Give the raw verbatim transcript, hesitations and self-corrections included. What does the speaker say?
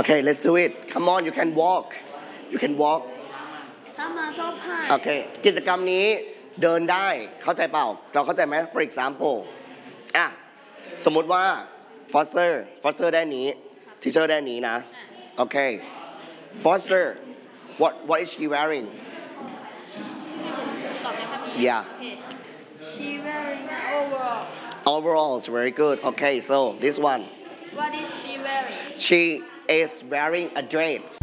Okay, let's do it. Come on, you can walk. You can walk. 他们都派โอเค กิจกรรมนี้เดินได้ เข้าใจเปล่า เราเข้าใจไหม for example อ่ะ สมมุติว่า Foster Foster ได้นี้ Teacher ได้นี้นะ โอเค Foster what what is she wearing ตอบได้แค่นี้ Yeah. โอเค She wearing overalls Overalls very good okay so this one What is she wearing she is wearing a dress